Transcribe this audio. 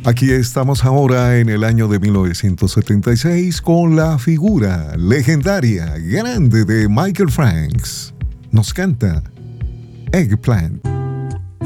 Aquí estamos ahora en el año de 1976 con la figura legendaria, grande de Michael Franks. Nos canta Eggplant.